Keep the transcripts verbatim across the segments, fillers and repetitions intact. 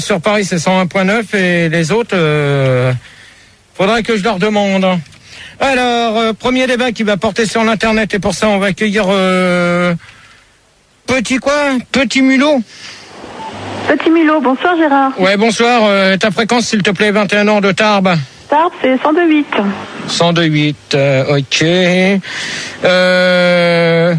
Sur Paris, c'est cent un point neuf et les autres, euh, faudrait que je leur demande. Alors, euh, premier débat qui va porter sur l'Internet et pour ça, on va accueillir euh, Petit quoi Petit Mulot. Petit Mulot, bonsoir Gérard. Ouais, bonsoir. Euh, ta fréquence, s'il te plaît, vingt et un ans de Tarbes. Tarbes, c'est cent deux virgule huit. cent deux virgule huit, euh, ok. Euh,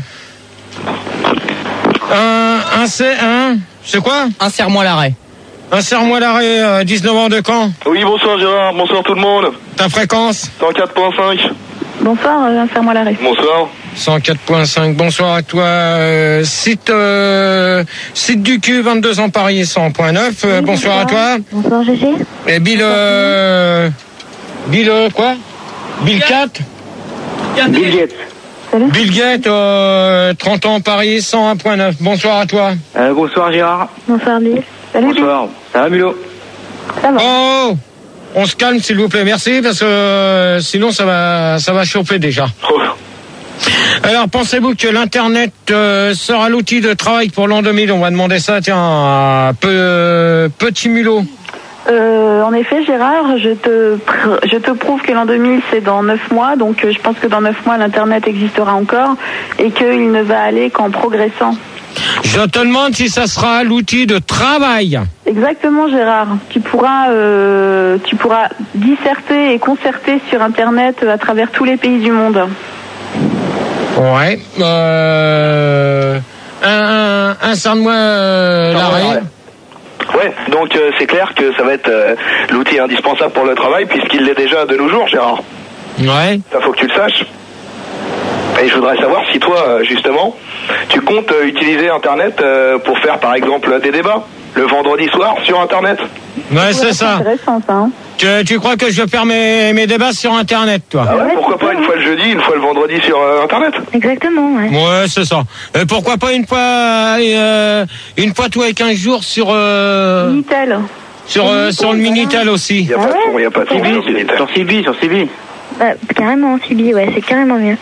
un, un, c'est un, c'est quoi? Insère-moi l'arrêt. Insère-moi l'arrêt, euh, dix-neuf ans de Caen. Oui, bonsoir Gérard, bonsoir tout le monde. Ta fréquence? cent quatre virgule cinq. Bonsoir, euh, insère-moi l'arrêt. Bonsoir. cent quatre virgule cinq, bonsoir à toi. Euh, site euh, site du cul, vingt-deux ans Paris, cent point neuf. Euh, Oui, bonsoir, bonsoir à toi. Bonsoir Gégé. Et Bill, euh, Bill euh, quoi? Bill quatre. Bill Gates. Salut. Bill Gates, euh, trente ans Paris, cent un virgule neuf. Bonsoir à toi. Euh, bonsoir Gérard. Bonsoir Bill. Salut Bonsoir. Ça va Mulot? Bill. Ça va. Oh, on se calme s'il vous plaît, merci, parce que euh, sinon ça va ça va chauffer déjà. Oh. Alors pensez-vous que l'internet euh, sera l'outil de travail pour l'an deux mille? On va demander ça, tiens, à peu, euh, Petit Mulot. Euh, en effet Gérard, je te, pr- je te prouve que l'an deux mille c'est dans neuf mois, donc euh, je pense que dans neuf mois l'internet existera encore et qu'il ne va aller qu'en progressant. Je te demande si ça sera l'outil de travail. Exactement Gérard, tu pourras, euh, tu pourras disserter et concerter sur internet à travers tous les pays du monde. Ouais. Euh, un, un, un serre-moi euh, l'arrêt. Ouais, donc euh, c'est clair que ça va être euh, l'outil indispensable pour le travail puisqu'il l'est déjà de nos jours Gérard. Ouais. Ça faut que tu le saches. Et je voudrais savoir si toi, euh, justement, tu comptes euh, utiliser Internet euh, pour faire par exemple des débats le vendredi soir sur Internet. Ouais, c'est ça. Intéressant ça. Hein. Tu, tu crois que je vais faire mes, mes débats sur Internet, toi? Ah ouais, Ouais, pourquoi c'est pas ça, une fois le jeudi, une fois le vendredi sur euh, Internet. Exactement, ouais. Ouais, c'est ça. Et pourquoi pas une fois, euh, une fois tous les quinze jours sur, euh, Minitel. sur, euh, sur le Minitel aussi. Il n'y a Ah pas de ouais son, il n'y a pas de son. Sur Cibi, sur Cibi. Bah, carrément, Cibi, ouais, c'est carrément mieux.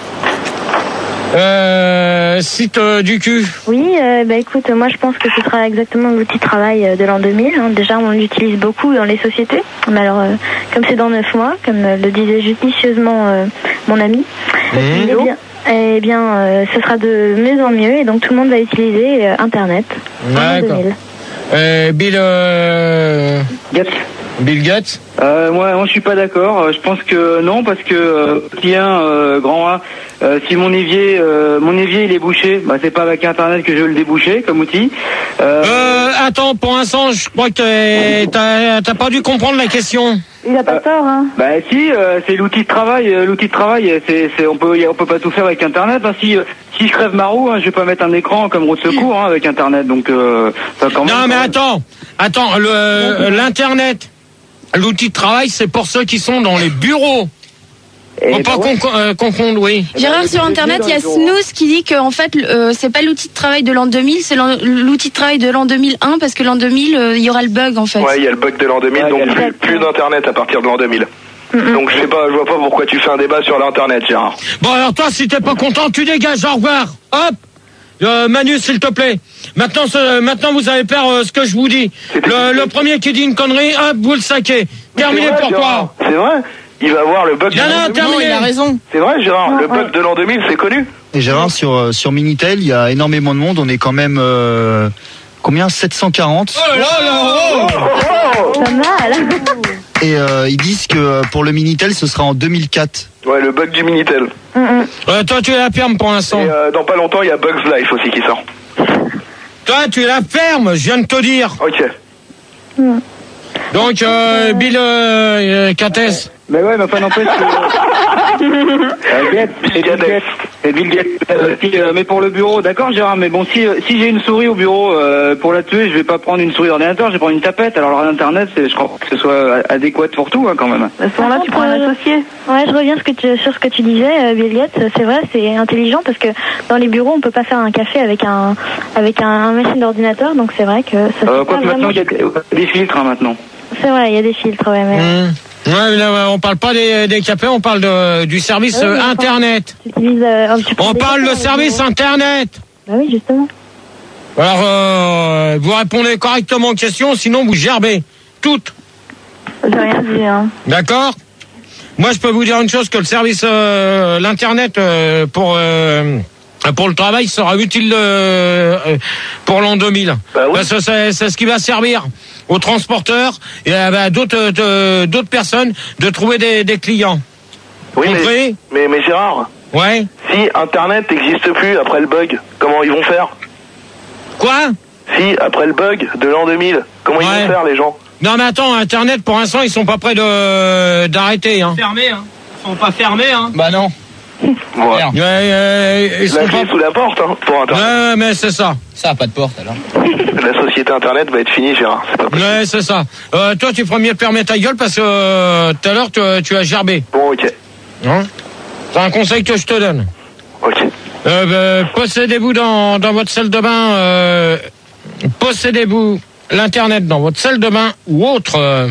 Euh, site euh, du cul. Oui, euh, bah écoute, moi je pense que ce sera exactement l'outil de travail euh, de l'an deux mille. Hein. Déjà, on l'utilise beaucoup dans les sociétés. Mais alors, euh, comme c'est dans neuf mois, comme euh, le disait judicieusement euh, mon ami, Mmh. eh bien, eh bien euh, ce sera de mieux en mieux et donc tout le monde va utiliser euh, Internet en l'an deux D'accord. mille. Euh, Bill, euh, Gates. Bill Gates. Euh, moi, moi, je suis pas d'accord. Euh, Je pense que non, parce que euh, petit un, euh, grand A, euh, si mon évier, euh, mon évier il est bouché, bah c'est pas avec Internet que je vais le déboucher comme outil. Euh, Euh, attends, pour l'instant, je crois que t'as, t'as pas dû comprendre la question. Il a pas Euh, tort, hein. Bah si, euh, c'est l'outil de travail. euh, L'outil de travail, c'est, c'est, on peut, on peut pas tout faire avec Internet. Hein. Si, euh, si je crève ma roue, hein, je vais pas mettre un écran comme roue de secours hein, avec Internet. Donc, euh, ça quand même. Non, mais attends, attends, le, l'Internet, l'outil de travail, c'est pour ceux qui sont dans les bureaux. Et Faut bah pas ouais. con- euh, confondre, oui. Gérard, bah, sur je internet, sais, il y a dans les bureaux. Snooze qui dit que en fait, euh, c'est pas l'outil de travail de l'an deux mille, c'est l'an- l'outil de travail de l'an deux mille un parce que l'an deux mille, euh, il y aura le bug en fait. Ouais, il y a le bug de l'an deux mille, Ouais, il y a donc le plus, bug. plus d'internet à partir de l'an deux mille. Donc je sais pas, je vois pas pourquoi tu fais un débat sur l'internet, Gérard. Bon, alors toi, si t'es pas content, tu dégages, au revoir. Hop. Euh, Manu, s'il te plaît. Maintenant, ce, maintenant, vous allez faire euh, ce que je vous dis. Le, le premier qui dit une connerie, hop, vous le saquez. Terminé C'est vrai, pour Gérard. toi. C'est vrai. Il va avoir le bug. Non, de non, l'an deux mille. terminé. Il a raison. C'est vrai, Gérard. Non, Le ouais. bug de l'an deux mille, c'est connu. Et Gérard, sur, euh, sur Minitel, il y a énormément de monde. On est quand même, euh, combien? sept cent quarante. Oh là là, oh. Pas mal. Et euh, ils disent que euh, pour le Minitel, ce sera en deux mille quatre. Ouais, le bug du Minitel. Mm, mm. Euh, toi, tu es la ferme pour l'instant. Et euh, dans pas longtemps, il y a Bugs Life aussi qui sort. Toi, tu es la ferme, je viens de te dire. Ok. Donc, euh, Bill euh, Cates. Mais ouais, mais enfin n'empêche que... euh, Gates, c'est Bill Gates. Gates. C'est Bill Gates. Euh, si, euh, mais pour le bureau, d'accord Gérard, mais bon, si, euh, si j'ai une souris au bureau, euh, pour la tuer, je vais pas prendre une souris d'ordinateur, je vais prendre une tapette. Alors l'internet, c'est, je crois que ce soit adéquat pour tout, hein, quand même. À ce moment-là, tu prends un associé. Ouais, je reviens ce que tu- sur ce que tu disais, euh, Bill Gates. C'est vrai, c'est intelligent parce que dans les bureaux, on peut pas faire un café avec un avec un, un machine d'ordinateur, donc c'est vrai que ça. Euh, fait quoi pas que maintenant, vraiment- il y a des, des filtres, hein, maintenant. C'est vrai, il y a des filtres, ouais, mais Mmh. Ouais, là, on parle pas des, des cafés, on parle de, du service Ah oui, euh, mais Internet. tu utilises. Euh, un petit peu On des parle cafés de dans les service bureaux. Internet. Bah oui, justement. Alors, euh, vous répondez correctement aux questions, sinon vous gerbez. Toutes. J'ai rien dit, hein. D'accord ? Moi, je peux vous dire une chose, que le service, euh, l'Internet, euh, pour... Euh, pour le travail sera utile euh, pour l'an deux mille. Bah oui. Parce que c'est, c'est ce qui va servir aux transporteurs et à bah, d'autres, de, d'autres personnes de trouver des, des clients. Oui, mais, Compris ? mais, mais Gérard, Ouais. si Internet n'existe plus après le bug, comment ils vont faire? Quoi ? Si, après le bug de l'an deux mille, comment Ouais. ils vont faire, les gens? Non mais attends, Internet pour l'instant ils sont pas prêts de d'arrêter. Hein. Fermés, hein. Ils sont pas fermés, hein. Bah non. Ouais. Ouais, euh, ils sont La clé pas... sous la porte, hein, pour Internet. Ouais, mais c'est ça. Ça a pas de porte alors. La société Internet va être finie, Gérard. C'est pas possible. Ouais, c'est ça. Euh, toi, tu ferais mieux de fermer ta gueule parce que euh, tout à l'heure, tu, tu as gerbé. Bon, ok. Hein ? C'est un conseil que je te donne. Ok. Euh, bah, possédez-vous dans, dans votre salle de bain, euh, possédez-vous l'Internet dans votre salle de bain ou autre. Euh,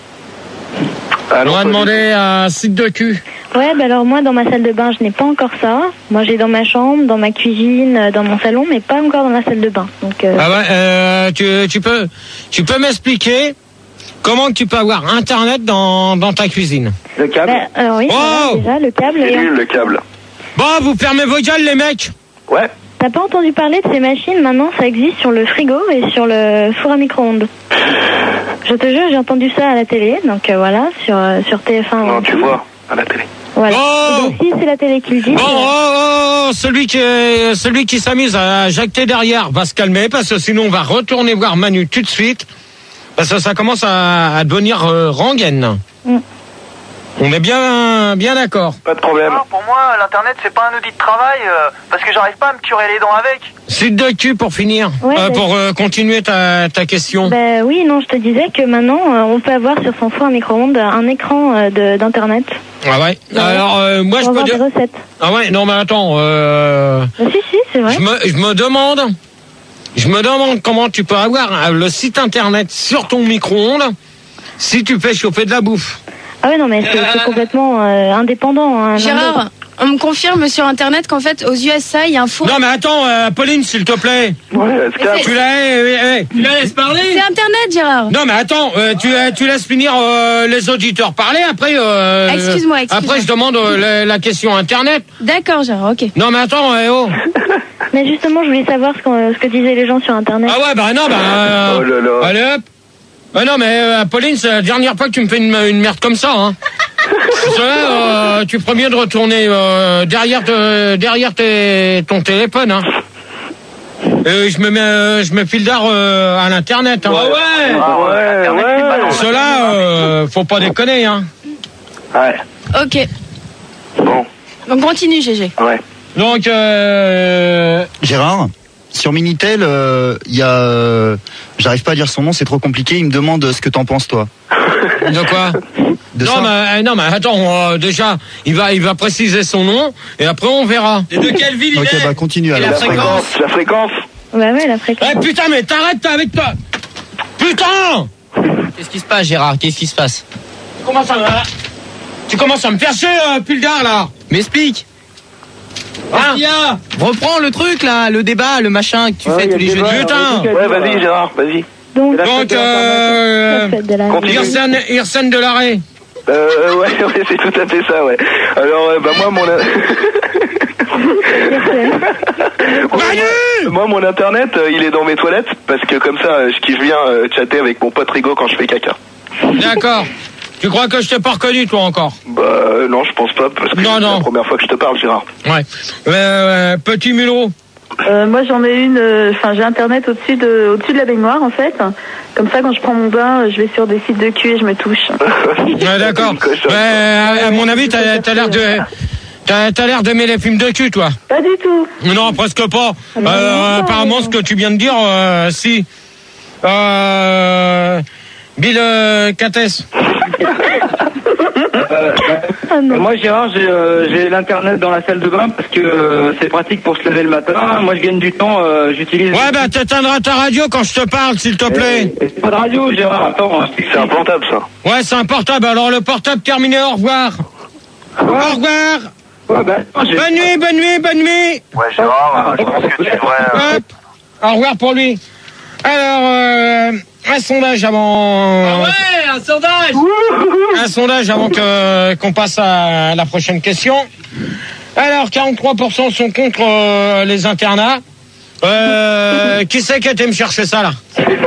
Ah, on non, va pas du demander à un site de cul. Ouais, bah alors moi, dans ma salle de bain, je n'ai pas encore ça. Moi, j'ai dans ma chambre, dans ma cuisine, euh, dans mon salon, mais pas encore dans la salle de bain. Donc, euh, Ah ouais, euh, tu, tu peux, tu peux m'expliquer comment que tu peux avoir Internet dans, dans ta cuisine. Le câble. bah, alors oui, Oh voilà, déjà, le câble. C'est Et nul, le câble. Bon, vous fermez vos gueules, les mecs. Ouais. t'as pas entendu parler de ces machines? Maintenant, ça existe sur le frigo et sur le four à micro-ondes. Je te jure, j'ai entendu ça à la télé, donc euh, voilà, sur, euh, sur T F un. Non, aussi. tu vois, à la télé. Voilà. Oh Et donc, si c'est la télé qui le dit, Bon, euh, oh, oh, oh, celui qui, est- celui qui s'amuse à jacter derrière va se calmer parce que sinon on va retourner voir Manu tout de suite parce que ça commence à, à devenir euh, rengaine. Mm. On est bien, bien d'accord. Pas de problème. Alors, pour moi, l'internet, c'est pas un outil de travail, euh, parce que j'arrive pas à me curer les dents avec. Site de cul pour finir, Ouais, Euh, bah- pour euh, continuer ta, ta question. bah oui, non, je te disais que maintenant, euh, on peut avoir sur son four à micro-ondes un écran euh, de- d'internet Ah ouais. Alors euh, moi je pour peux avoir des dire. recettes. Ah ouais. Non mais attends. Euh... Bah, si, si, c'est vrai. Je me, je me demande, je me demande comment tu peux avoir euh, le site internet sur ton micro-ondes si tu fais chauffer de la bouffe. Ah ouais, non, mais c'est c'est complètement euh, indépendant. Hein, l'un de Gérard, l'autre. on me confirme sur internet qu'en fait aux U S A il y a un four. Non mais attends, euh, Pauline, s'il te plaît. Ouais, se calme. Tu l'as, eh, eh, eh. Tu la laisses parler? C'est internet, Gérard. Non mais attends, euh, tu, euh, tu laisses finir euh, les auditeurs parler. Après, euh, Excuse-moi, excuse-moi. Après, je demande euh, la, la question internet. D'accord, Gérard. Ok. Non mais attends, eh, oh. Mais justement, je voulais savoir ce, qu'on- ce que disaient les gens sur internet. Ah ouais, bah non, bah. euh, Oh là là. Allez hop. Bah non, mais euh, Pauline, c'est la dernière fois que tu me fais une, une merde comme ça, hein. Parce que là, euh, tu ferais mieux de retourner euh, derrière, te- derrière tes- ton téléphone, hein. Et je me mets, euh, je me file d'art euh, à l'internet, hein. Ah ouais. Ah ouais, ouais. Cela, euh, faut pas déconner, hein. Ouais. Ok. Bon, Donc continue, G G. ouais. Donc, euh, Gérard, sur Minitel, il y a, euh, j'arrive pas à dire son nom, c'est trop compliqué. Il me demande ce que t'en penses toi. de quoi? De non, ça. mais, euh, non, mais attends, euh, déjà, il va, il va préciser son nom, et après on verra. Et de quelle ville il Ok, est? bah continue Et alors. la La fréquence. fréquence, la fréquence. Bah ouais, la fréquence. Eh putain, mais t'arrêtes toi, avec toi. Putain! Qu'est-ce qui se passe, Gérard? Qu'est-ce qui se passe? Tu commences à me, tu commences à me faire chier, euh, Puldar, là. M'explique. Hein? Qu'est-ce qu'il y a? Reprends le truc, là, le débat, le machin que tu Ouais, fais y a tous les le jeudis. débat, Putain. ouais, Ouais, vas-y, Gérard, vas-y. Donc, La fête Donc, de la euh, la fête de la continue. Irsen, Irsen de l'arrêt. Euh, ouais, ouais, c'est tout à fait ça, ouais. Alors, euh, bah, moi, mon... Manu! Moi, mon internet, euh, il est dans mes toilettes, parce que comme ça, euh, je kiffe bien euh, chatter avec mon pote Rigo quand je fais caca. D'accord. Tu crois que je t'ai pas reconnu, toi, encore? Bah, euh, non, je pense pas, parce que Non, c'est non. la première fois que je te parle, Gérard. Ouais. Euh, petit mulot. Euh, moi j'en ai une, enfin j'ai internet au-dessus de, au-dessus de la baignoire en fait. Comme ça quand je prends mon bain, je vais sur des sites de cul et je me touche. Ouais, d'accord. Ouais, à, à mon avis, t'as, t'as l'air de, t'as, t'as l'air d'aimer les films de cul, toi. Pas du tout. Non, presque pas. Ah, mais Euh, non, apparemment, non. ce que tu viens de dire, euh, si. Euh, Bill euh, Cates. Ah non. Moi, Gérard, j'ai euh, j'ai l'internet dans la salle de bain parce que euh, c'est pratique pour se lever le matin. Moi, je gagne du temps. euh, J'utilise. Ouais, bah t'éteindras ta radio quand je te parle, s'il te plaît. Et c'est pas de radio, Gérard. Attends. hein. C'est un portable, ça. Ouais, c'est un portable. Alors le portable terminé, au revoir. Au revoir. Ouais, bah, attends, j'ai- Bonne nuit, bonne nuit, bonne nuit. Ouais, Gérard, je pense que tu devrais... Hop. Au revoir pour lui. Alors, euh, un sondage avant... Ah ouais, un sondage. Un sondage avant que, qu'on passe à la prochaine question. Alors, quarante-trois pour cent sont contre euh, les internats. Euh, qui c'est qui a été me chercher ça, là?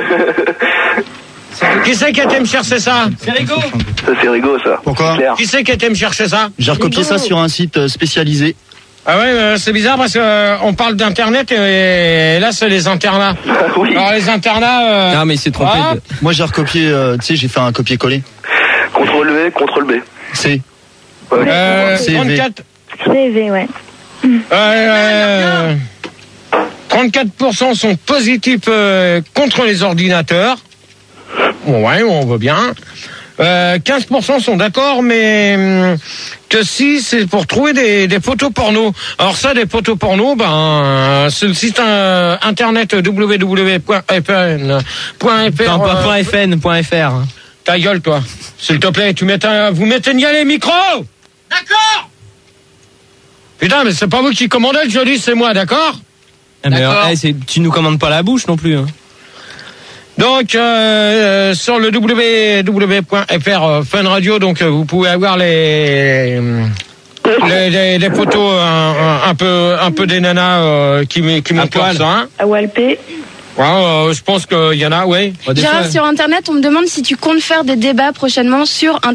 Qui c'est qui a été me chercher ça? C'est Rigo. Ça, c'est Rigo, ça. Pourquoi? Qui c'est qui a été me chercher ça? J'ai recopié ça sur un site spécialisé. Ah ouais, euh, c'est bizarre parce que euh, on parle d'internet et, et là c'est les internats. Oui. Alors les internats. Euh, Non mais il s'est trompé. ah, de- Moi j'ai recopié, euh, tu sais, j'ai fait un copier-coller. Contrôle V, contrôle B. C'est. Ouais. euh, C V. trente-quatre, C V, ouais. euh, trente-quatre pour cent sont positifs euh, contre les ordinateurs. Bon, ouais, on veut bien. Euh, quinze pour cent sont d'accord, mais hum, que si c'est pour trouver des, des photos porno. Alors ça, des photos porno, ben c'est le site euh, internet w w w point f n point f r. Non, pas euh, point .fn, point .fr. Ta gueule, toi. S'il te plaît, tu m'éteins, vous m'éteignez les micros. D'accord. Putain, mais c'est pas vous qui commandez le jeudi, c'est moi, d'accord? Ah, mais D'accord. alors, eh, c'est- tu nous commandes pas la bouche non plus. Hein. Donc euh, sur le w w w point f r euh, Fun Radio, donc euh, vous pouvez avoir les les, les, les photos un, un, un peu un peu des nanas euh, qui m- qui montent leur sein. À Walpé. Ouais, euh, je pense qu'il y en a, oui. Bon, des Gérard, fois- sur Internet, on me demande si tu comptes faire des débats prochainement sur un...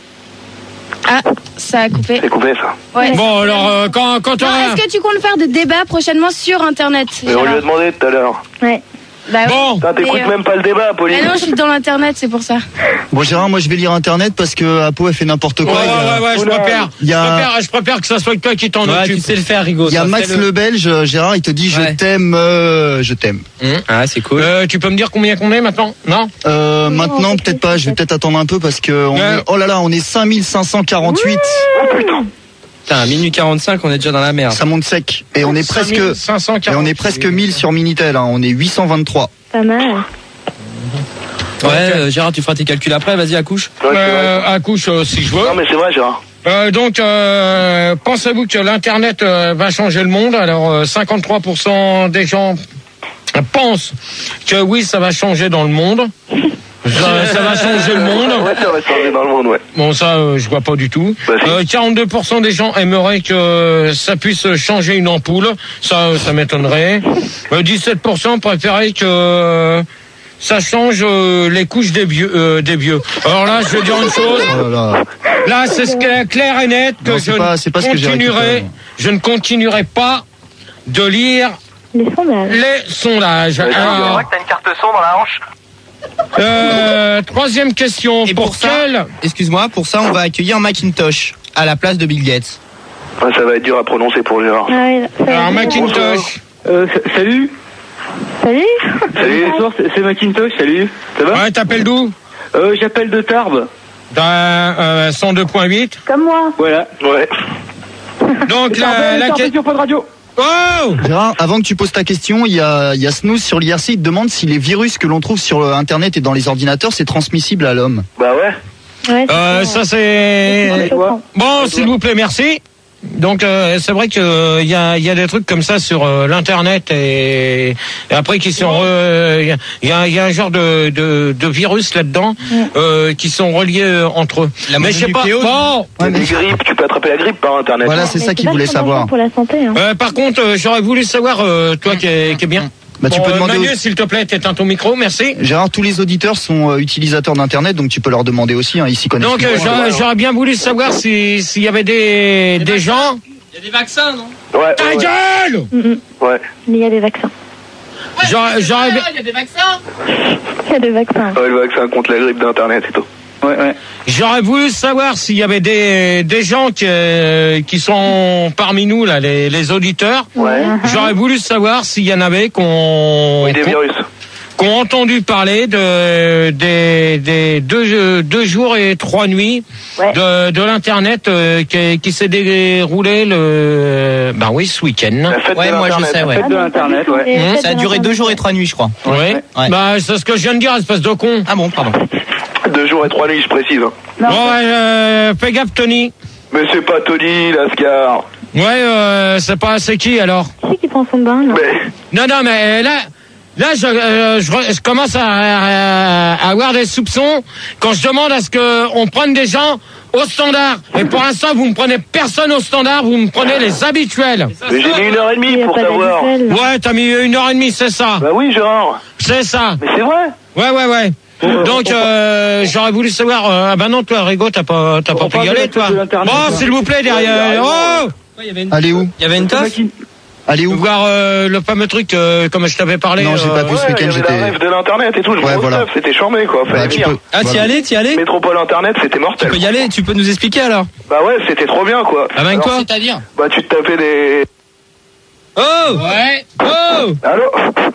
Ah, ça a coupé. C'est coupé, ça. Ouais. Bon alors euh, quand quand Non, on est-ce que tu comptes faire des débats prochainement sur Internet, Mais on lui a Gérard? demandé tout à l'heure. Ouais. Bah, ouais. bon Putain, t'écoutes Mais, euh, même pas le débat, Pauline. Ah non, je suis dans l'Internet, c'est pour ça. Bon Gérard, moi je vais lire internet parce que Apo elle fait n'importe ouais, quoi. ouais, il y a, ouais, ouais, je Oula. préfère. Il y a- Je préfère, je préfère que ça soit toi qui t'en Ouais, tu occupe. sais le faire, Rigo. il y a ça, Max fais-le. le Belge, Gérard, il te dit je Ouais. t'aime, euh, je t'aime. Ah, c'est cool. Euh, tu peux me dire combien qu'on est maintenant? Non? Euh, Non, maintenant non, peut-être pas, je vais peut-être attendre un peu parce que on Ouais. est, oh là là, on est cinq mille cinq cent quarante-huit. Putain, à minuit quarante-cinq, on est déjà dans la merde. Ça monte sec et on est presque cinq cent et quarante. on est presque mille sur Minitel, hein. On est huit cent vingt-trois. Pas mal. Ouais, euh, Gérard, tu feras tes calculs après, vas-y, accouche. Ouais, c'est Euh, vrai. à couche euh, si je veux. Non, mais c'est vrai, Gérard. Euh, donc, euh, pensez-vous que l'Internet euh, va changer le monde? Alors, euh, cinquante-trois pour cent des gens pensent que oui, ça va changer dans le monde. Ça, ça va changer le monde. Ouais, ça va changer dans le monde, ouais. Bon, ça, euh, je vois pas du tout. Bah, si. Euh, quarante-deux pour cent des gens aimeraient que ça puisse changer une ampoule. Ça, euh, ça m'étonnerait. Euh, dix-sept pour cent préféraient que euh, ça change euh, les couches des vieux, euh, des vieux. Alors là, je vais dire une chose. Oh là là. Là, c'est ce qui est clair et net que Non, je c'est pas- c'est pas ce ne que j'ai continuerai, récupéré. je ne continuerai pas de lire Les sondages. les sondages. Ouais, C'est Alors, vrai que t'as une carte son dans la hanche. euh, troisième question. Et pour pour ça, quel excuse-moi, pour ça, on va accueillir Macintosh à la place de Bill Gates. Ouais, ça va être dur à prononcer pour Gérard. Ah ouais, ça va Alors, être- Macintosh. Euh, s- salut. Salut. Salut. Bonsoir, c'est c'est Macintosh, salut. Ça va? Ouais, t'appelles d'où? Euh, j'appelle de Tarbes. Dans euh, cent deux point huit. Comme moi. Voilà. Ouais. Donc la, la que- sur Pod Radio. Oh Gérard, avant que tu poses ta question, il y a, il y a Snooze sur l'I R C, il te demande si les virus que l'on trouve sur euh, Internet et dans les ordinateurs, c'est transmissible à l'homme. Bah ouais. Ouais, c'est euh, ça. ça c'est C'est choquant. bon, s'il vous plaît, merci. Donc euh, c'est vrai que euh, il y a il y a des trucs comme ça sur euh, l'internet et, et après qui sont re- il y a il y a, il y a un genre de de, de virus là-dedans euh, qui sont reliés euh, entre eux. La Mais je sais pas. mononucléose. Bon, Ouais, mais- Des grippes, tu peux attraper la grippe par Internet. Voilà, hein. c'est Mais ça qu'il voulait vachement savoir. dangereux pour la santé. Hein. euh, par contre, euh, j'aurais voulu savoir euh, toi qui est, qui est bien. Bah, tu Bon, peux euh, demander Manu, au- s'il te plaît, t'éteins ton micro, merci. Gérard, tous les auditeurs sont euh, utilisateurs d'Internet, donc tu peux leur demander aussi, hein, ils s'y connaissent. Donc euh, j'aurais, j'aurais bien voulu savoir si s'il y avait des des gens. Il y a des vaccins, non? Ouais, Ta ouais, ouais. gueule! Mm, mm. Ouais. Mais il y a des vaccins. J'aurais, j'aurais bien- Il y a des vaccins. Il y a des vaccins. Ouais, le vaccin contre la grippe d'Internet et tout. Ouais, ouais. J'aurais voulu savoir s'il y avait des, des gens qui, euh, qui sont parmi nous, là, les, les auditeurs. Ouais. J'aurais voulu savoir s'il y en avait qu'on, Oui, des qu'on, virus. qu'on entendu parler de, des, des deux, deux jours et trois nuits Ouais. de, de l'Internet euh, qui, qui s'est déroulé le, ben oui, ce week-end. La fête Ouais, de moi, je l'Internet. sais, ouais. Fête de l'Internet, ouais. Les Mmh, fêtes Ça a de duré l'Internet. deux jours et trois nuits, je crois. Oui. Ouais. Bah, c'est ce que je viens de dire, espèce de con. Ah bon, pardon. Deux jours et trois nuits, je précise. hein. Non. Bon, ouais, euh, fais gaffe, Tony. Mais c'est pas Tony, Lascar. Ouais, euh, c'est pas, c'est qui alors? Qui c'est qui prend son bain là? Mais Non, non, mais là, là, je, euh, je, je commence à, à, à avoir des soupçons quand je demande à ce que on prenne des gens au standard. Et pour l'instant, vous me prenez personne au standard, vous me prenez les habituels. Mais j'ai mis une heure et demie pour savoir. Ouais, t'as mis une heure et demie, c'est ça. Bah oui, Gérard. C'est ça. Mais c'est vrai. Ouais, ouais, ouais. Donc, euh, j'aurais voulu savoir. Euh, ah ben non, toi, Rigaud, t'as pas, t'as pas pu y aller, toi. Bon, s'il vous plaît, derrière. Oh. Allez où? Il y avait une toffe. Allez où? Voir euh, le fameux truc, euh, comme je t'avais parlé. Non, j'ai euh, pas pu ce Ouais, il y week-end, avait j'étais. la rêve de l'internet et tout. Je Ouais, me voilà. C'était chambé, quoi. Fallait Bah, tu venir. peux. Ah, t'y Voilà. allais, t'y allais? Métropole internet, c'était mortel. Tu peux y aller, tu peux nous expliquer alors? Bah ouais, c'était trop bien, quoi. Ah ben Alors, quoi? C'est-à-dire? Bah tu te tapais des. Oh! Ouais. Oh! Allô.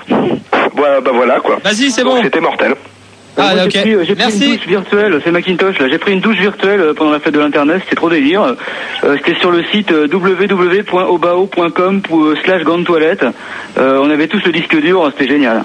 Bah, bah voilà, quoi. Vas-y, c'est Donc, bon. C'était mortel. Ah, Moi, ok. j'ai pris, j'ai pris Merci. une douche virtuelle, c'est Macintosh là. J'ai pris une douche virtuelle euh, pendant la fête de l'internet, c'était trop délire. Euh, c'était sur le site euh, w w w point obao point com slash grande toilette. Euh, on avait tous le disque dur, c'était génial.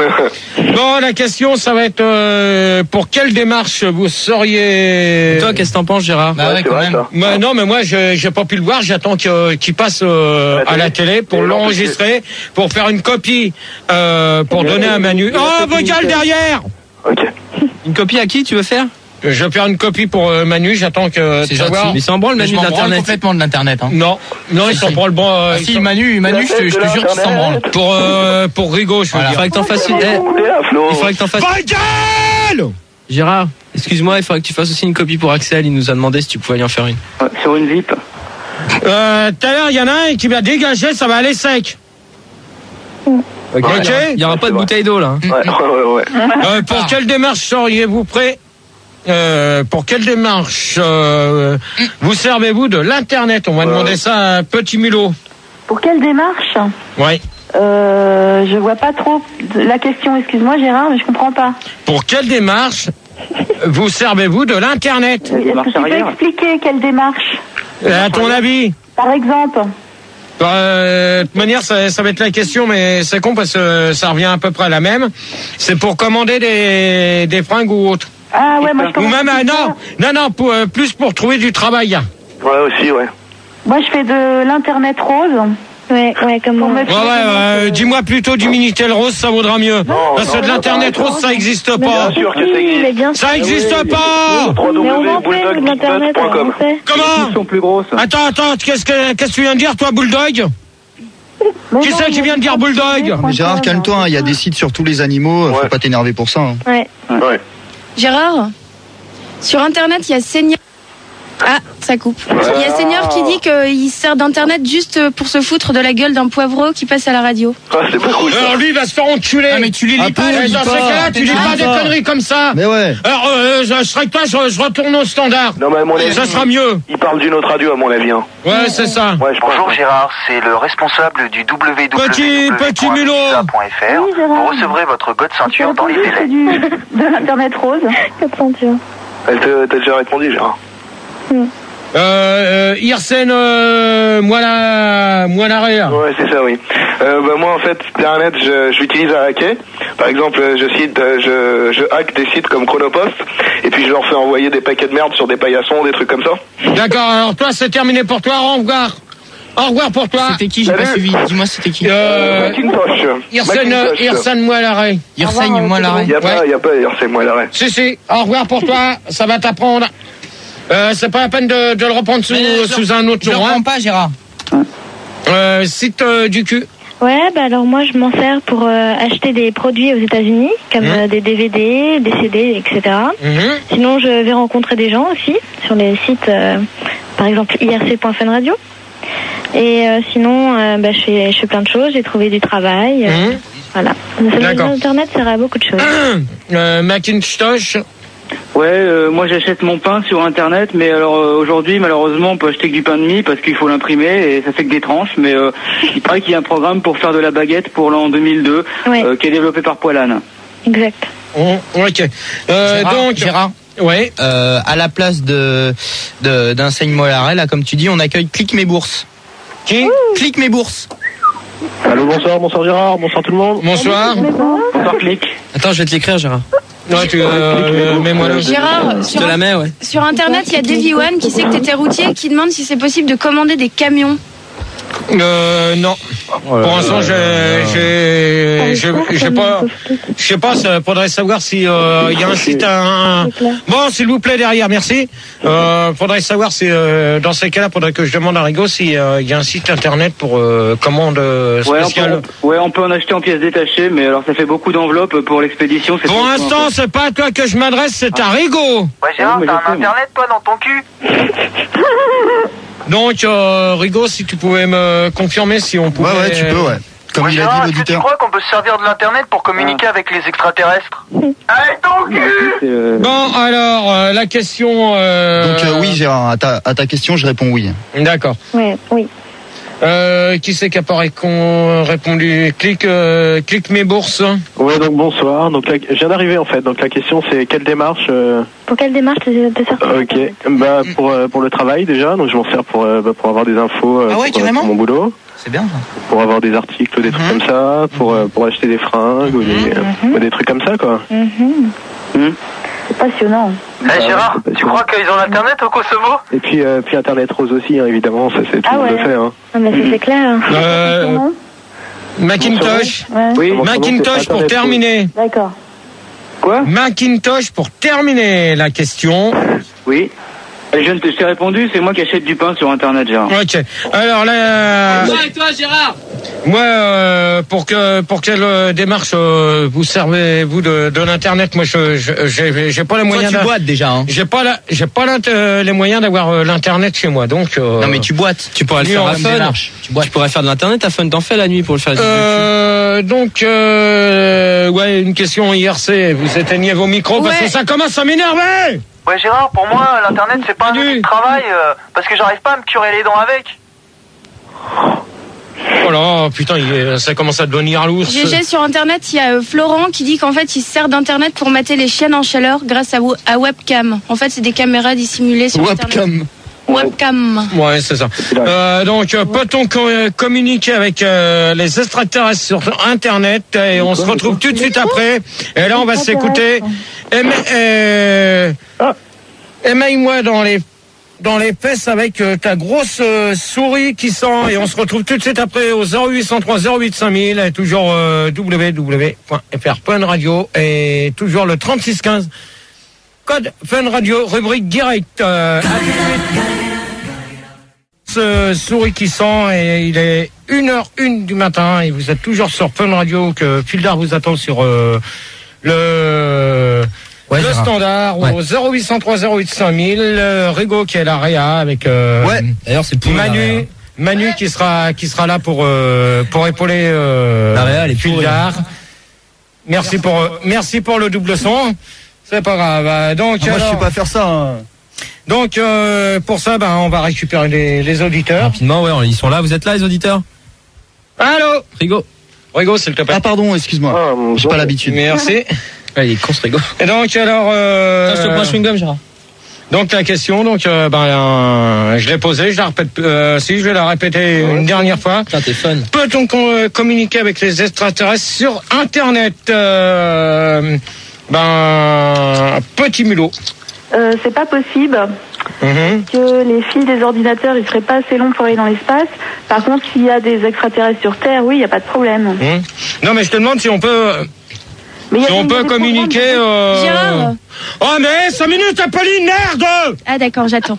Bon, la question, ça va être euh, pour quelle démarche vous seriez. Toi, qu'est-ce que t'en penses, Gérard? Bah Ouais, ouais, c'est quand vrai, même. ça. Bah, non, mais moi, je j'ai pas pu le voir. J'attends que- qu'il passe euh, À à la la télé pour Et non, l'enregistrer, pour faire une copie, euh, pour donner à Manu. Oh, vocal derrière. Ok. Une copie à qui tu veux faire? Je vais faire une copie pour euh, Manu. J'attends que C'est de gentil. savoir. Mais c'est en branle, Mais Manu, je m'en branle d'internet. complètement de l'internet. Hein. Non, non, ils s'en branlent bon. euh, Ah, ils si s'en- Manu, Manu, je te, je te jure qu'il s'en branle. Pour euh, pour Rigaud, je veux Voilà. Il dire. faudrait que t'en fasses une. T'es Eh, là, Flo. il faudrait que t'en fasses. Vocal. Gérard, excuse-moi, il faudrait que tu fasses aussi une copie pour Axel. Il nous a demandé si tu pouvais lui en faire une. Ouais, sur une zip. Euh, Tout à l'heure, il y en a un qui va dégager, ça va aller sec. Ok. Ok. Il y aura pas de bouteille d'eau là. hein. Ouais, ouais, ouais. Euh, pour quelle démarche seriez-vous prêt euh, Pour quelle démarche euh, vous servez-vous de l'internet? On va demander ça à Petit Mulot. Pour quelle démarche? Ouais. Euh, je vois pas trop la question, excuse-moi Gérard, mais je comprends pas. Pour quelle démarche vous servez-vous de l'internet? Est-ce que démarche tu peux arrière. expliquer quelle démarche? Euh, À ton avis? Par exemple? Euh, de toute manière, ça, ça va être la question, mais c'est con parce que ça revient à peu près à la même. C'est pour commander des, des fringues ou autre. Ah ouais, moi je Ou commence même, à ah, non, non, non, pour, euh, plus pour trouver du travail. Ouais, aussi, ouais. Moi je fais de l'internet rose. Ouais, ouais, comme Pour moi. me Ouais, ouais, euh, dis-moi plutôt du Minitel rose, ça vaudra mieux. Parce que non, de l'internet non, rose, ça existe Mais pas. Bien sûr que ça Oui, mais existe. bien sûr. Ça existe pas. Mais on en fait de l'internet, alors on sait. Les Comment? sont plus grosses. Attends, attends, qu'est-ce que, qu'est-ce que tu viens de dire, toi, Bulldog? Mais Qui non, c'est qui mais vient de dire bulldog? Mais Gérard, calme-toi, hein, il y a des sites sur tous les animaux, faut Ouais. pas t'énerver pour ça. hein. Ouais. Ouais. Gérard, sur Internet, il y a Seigneur. Ah, ça coupe. Il y a Seigneur qui dit qu'il sert d'Internet juste pour se foutre de la gueule d'un poivreau qui passe à la radio. Ah, c'est pas cool, ça. Alors lui, il va se faire enculer. Ah, mais tu les lis Ah, pas, pour- lis Dans pas. ces cas-là, tu lis Ah, pas des pas. conneries comme ça. Mais ouais. Alors, euh, je, je serais que toi, je, je retourne au standard. Non, mais à mon avis, Ça sera mieux. il parle d'une autre radio, à mon avis. Hein. Ouais, c'est ça. Ouais, je pense. Bonjour Gérard, c'est le responsable du w w w Petit- petit point mulot. visa point f r. Oui, Gérard. Vous recevrez votre code ceinture dans les C'est délais. du, de l'internet rose. Quatre ceintures. Elle te- t'a déjà répondu, Gérard. Euh, euh, Irsen, euh, moi la, moi l'arrêt. Ouais, c'est ça, oui. Euh, bah, moi, en fait, Internet, je, je l'utilise à hacker. Par exemple, je, cite, euh, je, je hack des sites comme Chronopost, et puis je leur fais envoyer des paquets de merde sur des paillassons, des trucs comme ça. D'accord, alors toi, c'est terminé pour toi. Au revoir. Au revoir pour toi. C'était qui? J'ai pas Salut. suivi. Dis-moi, c'était qui? Euh, Macintosh. Irsen, Macintosh. Irsen, moi l'arrêt. Il renseigne, moi, l'arrêt. Y a pas, Ouais. y a pas, c'est moi l'arrêt. Si, si. Au revoir pour toi. Ça va t'apprendre. Euh, c'est pas la peine de, de le reprendre sous, Mais je- sous un autre Je le nom. Hein. reprends pas, Gérard. Euh, site euh, du cul. Ouais, bah alors moi je m'en sers pour euh, acheter des produits aux États-Unis, comme Mmh. euh, des D V D, des C D, et cetera. Mhm. Sinon, je vais rencontrer des gens aussi sur les sites, euh, par exemple I R C point Fun Radio. Et euh, sinon, euh, bah, je fais je fais plein de choses. J'ai trouvé du travail. euh, Mhm. Voilà. Ça, D'accord. Internet sert à beaucoup de choses. Euh, Macintosh. Ouais, euh, moi j'achète mon pain sur internet, mais alors euh, aujourd'hui malheureusement on peut acheter que du pain de mie parce qu'il faut l'imprimer et ça fait que des tranches, mais euh, il paraît qu'il y a un programme pour faire de la baguette pour l'an deux mille deux Ouais. euh, qui est développé par Poilane. Exact. Oh, ok. Euh, Gérard, donc, Gérard, ouais. Euh, à la place de de- d'un Seigne Mollaret, là, comme tu dis, on accueille Clique mes bourses. Qui? Clique mes bourses. Allô, bonsoir, bonsoir Gérard, bonsoir tout le monde. Bonsoir. Bonsoir Click. Attends, je vais te l'écrire, Gérard. Ouais, tu, euh, mets-moi le. Gérard, Je sur, te la mets, ouais. sur Internet, il y a Davy One qui sait que tu étais routier et qui demande si c'est possible de commander des camions. Euh, non. Oh là Pour l'instant, là j'ai, là. j'ai, j'ai, j'ai pas, je sais pas, ça faudrait savoir si, euh, il y a un site, un, bon, s'il vous plaît, derrière, merci. Euh, faudrait savoir si, euh, dans ces cas-là, faudrait que je demande à Rigaud si, euh, il y a un site internet pour, euh, commande Ouais, on spéciale. peut, ouais, on peut en acheter en pièces détachées, mais alors ça fait beaucoup d'enveloppes pour l'expédition. c'est Pour tout, l'instant, hein. c'est pas à toi que je m'adresse, c'est à Rigaud. Ouais, Gérard, mais t'as je un sais, moi. internet, toi, dans ton cul? Donc, euh, Rigaud, si tu pouvais me confirmer si on pouvait. Ouais, ouais, tu peux, ouais. Comme Ouais, il a Gérard, dit est-ce que tu l'auditeur. crois qu'on peut se servir de l'internet pour communiquer avec les extraterrestres? Avec ton cul! C'est, euh, Bon, alors, euh, la question. Euh... Donc euh, oui, Gérard, à ta, à ta question, je réponds oui. D'accord. Ouais, oui. Euh, qui c'est qui a pas récon- répondu? Clique, euh, clique mes bourses. Ouais, donc bonsoir. Donc la- je viens d'arriver en fait. Donc la question c'est quelle démarche euh, Pour quelle démarche te, te sers Ok. Bah pour euh, pour le travail déjà. Donc je m'en sers pour euh, bah, pour avoir des infos euh, Ah ouais, pour, carrément pour mon boulot. C'est bien ça. Pour avoir des articles, des trucs comme ça, pour euh, pour acheter des fringues ou des ou des trucs comme ça quoi. Mhm. C'est passionnant. Eh Gérard, tu crois qu'ils ont l'internet au Kosovo? Et puis euh, puis internet rose aussi hein, évidemment. Ça c'est tout Ah le monde ouais. le fait. Hein. Ah, mais ça, c'est clair. Euh, Son nom Macintosh. Ouais. Oui. Mon surnom, Macintosh c'est pour Internet terminer. D'accord. Quoi? Macintosh pour terminer la question. Oui. Et je ne t'ai- je t'ai répondu, c'est moi qui achète du pain sur internet, Gérard. Ok. Alors là. Toi et toi, Gérard. Moi, euh, pour que pour quelle euh, démarche euh, vous servez vous de, de l'internet? Moi, je je- j'ai j'ai pas les Toi, moyens. tu d'a- boites déjà. Hein. J'ai pas la, j'ai pas l'int- euh, les moyens d'avoir euh, l'internet chez moi, donc. Euh, Non, mais tu boites. Tu pourrais le Lui, faire en à même fun. démarche. Tu, tu pourrais faire de l'internet à fun. T'en fais la nuit pour le faire. Euh, donc, euh, ouais, une question I R C. Vous éteignez vos micros parce Ouais. que ça commence à m'énerver. Ouais, Gérard, pour moi, l'internet, c'est pas un outil de travail, euh, parce que j'arrive pas à me curer les dents avec. Oh là, putain, il est- ça commence à devenir lourd. G G, sur internet, il y a euh, Florent qui dit qu'en fait il se sert d'internet pour mater les chiennes en chaleur grâce à, wo- à webcam. En fait, c'est des caméras dissimulées sur internet. Webcam. Webcam. Ouais, c'est ça. Euh, donc, euh, peut-on co- euh, communiquer avec euh, les extraterrestres sur Internet? Et on se retrouve tout de suite après. Et là, on va s'écouter. Éma- euh, Émaille-moi dans les dans les fesses avec euh, ta grosse euh, souris qui sent. Et on se retrouve tout de suite après au zéro huit cent trois zéro huit cinq mille. Et toujours euh, w w w point f r point radio. Et toujours le trente-six quinze. Code Fun Radio, rubrique direct. Euh, à tout de suite. Ce souris qui sent et il est une heure une du matin et vous êtes toujours sur Fun Radio que Fildar vous attend sur euh, le, Ouais, le Gérard. standard Ouais. au zéro huit cent trois zéro huit cinq mille. euh, Rigaud qui est là Réa avec euh, Ouais. D'ailleurs, c'est pour Manu. Manu qui sera qui sera là pour euh, pour épauler euh, La Réa, elle est pourrie. Fildar. Merci pour euh, merci pour le double son. C'est pas grave. Euh, Donc Ah, moi, je alors- sais pas faire ça. Hein. donc euh, pour ça, ben, on va récupérer les, les auditeurs. Rapidement, ouais, ils sont là. Vous êtes là, les auditeurs? Allô Rigo. Rigaud, s'il te plaît. Ah pardon, excuse-moi. Ah, mon J'ai Dieu. pas l'habitude. Merci. Ouais, il est con, ce Rigo. Et donc alors, euh, Tiens, je te prends un chewing-gum, Gérard. donc la question, donc euh, ben euh, je l'ai posée, je la répète, euh, si je vais la répéter une dernière fois. Putain, t'es fun. Peut-on com- communiquer avec les extraterrestres sur Internet? euh, Ben petit mulot. Euh, c'est pas possible. Mhm. Que les fils des ordinateurs, ils seraient pas assez longs pour aller dans l'espace. Par contre, s'il y a des extraterrestres sur Terre, oui, il n'y a pas de problème. Mhm. Non mais je te demande si on peut, Mais il y a si on des- peut des communiquer. programmes- Euh... Gérard. Oh mais cinq minutes, Apolline, merde. Ah d'accord, j'attends.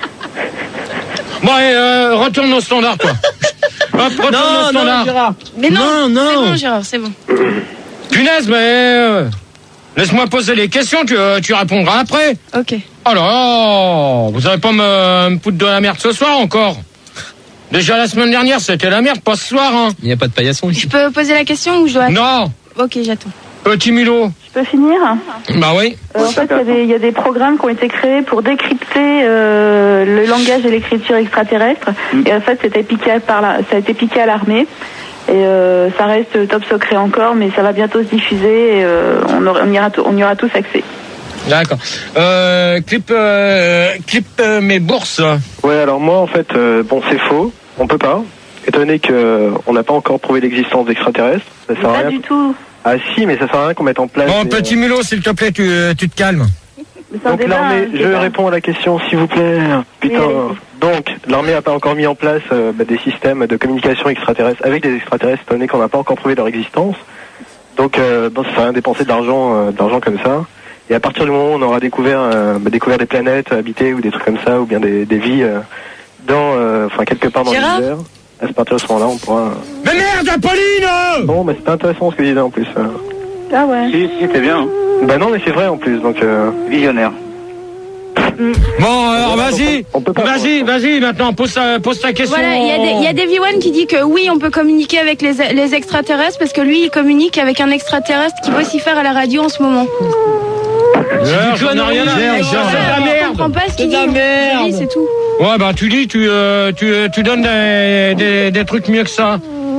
Bon, allez, euh, retourne au standard, toi. Hop, retourne au standard. Gérard. Mais non, Non, non. c'est bon Gérard, c'est bon. Punaise, mais euh, laisse-moi poser les questions, tu, euh, tu répondras après. Ok. Oh là là, vous allez pas me, me foutre de la merde ce soir encore. Déjà la semaine dernière, c'était la merde, pas ce soir, hein. Il n'y a pas de paillasson ici. Je peux poser la question ou je dois... Non, Ok, j'attends. petit mulot. Je peux finir? Bah oui. Euh, en fait, il y a des- il y, a des programmes qui ont été créés pour décrypter euh, le langage et l'écriture extraterrestre. Et en fait, c'était piqué par la, ça a été piqué à l'armée. Et euh, ça reste top secret encore, mais ça va bientôt se diffuser. Et, euh, on, aura, on, ira, on y aura tous accès. D'accord. Euh, clip, euh, clip euh, mes bourses. Ouais, alors moi en fait, euh, bon c'est faux, on peut pas. Étant donné que on n'a pas encore prouvé l'existence d'extraterrestres, ça sert à Pas rien. du tout. Ah si, mais ça sert à rien qu'on mette en place. Bon, des, petit mulot, s'il te plaît, tu, tu te calmes. Mais c'est un Donc débat, l'armée, hein, je débat. réponds à la question s'il vous plaît. Putain, Oui, Donc, l'armée n'a pas encore mis en place euh, bah, des systèmes de communication extraterrestre avec des extraterrestres, étant donné qu'on n'a pas encore prouvé leur existence. Donc, euh, bon, ça sert à rien de dépenser de l'argent, euh, de l'argent comme ça. Et à partir du moment où on aura découvert, euh, bah, découvert des planètes habitées ou des trucs comme ça, ou bien des, des vies euh, dans, euh, enfin quelque part dans Gérard l'univers, à partir de ce moment-là, on pourra. Euh... Mais merde, Apolline! Bon, bah c'était intéressant ce que tu disais en plus. Euh... Ah ouais. Si, si, c'était bien. Bah non, mais c'est vrai en plus, donc. Euh... Visionnaire. Bon, alors vas-y, vas-y, vas-y, maintenant, pose ta, pose ta question. Voilà, il y a des- il y a Davy One qui dit que oui, on peut communiquer avec les, les extraterrestres parce que lui, il communique avec un extraterrestre qui veut s'y faire à la radio en ce moment. Gère, j'en ai rien à dire, Ouais, c'est de la je merde. comprends pas ce C'est qu'il de la dit. merde. Oui, c'est tout. Ouais, bah tu dis, tu, euh, tu, tu donnes des, des, des trucs mieux que ça.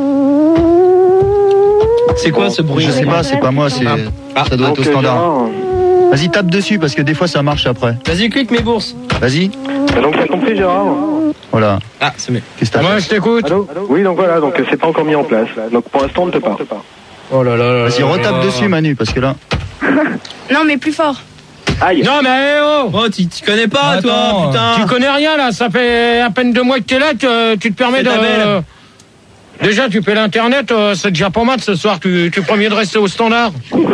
C'est quoi ce bruit? Je sais pas, c'est pas moi, c'est Ah. ça doit être Donc, au euh, standard. Gérard, Vas-y, tape dessus parce que des fois ça marche après. Vas-y, clique mes bourses. Vas-y. euh, donc t'as compris, Gérard? Voilà. Ah, c'est mieux. Qu'est-ce que t'as Moi, fait? je t'écoute. Allô? Oui, donc voilà, donc euh, c'est pas encore mis en place. Donc pour l'instant, on ne peut pas. Oh là là là. Vas-y, là retape là. dessus, Manu, parce que là. Non, mais plus fort. Aïe. Non, mais eh oh! Oh, tu tu connais pas, Attends, toi, putain. Tu connais rien là, ça fait à peine deux mois que t'es là, tu, tu te permets C'est de. ta belle. Déjà, tu paies l'internet, euh, c'est déjà pas mal ce soir, tu, tu promets de rester au standard.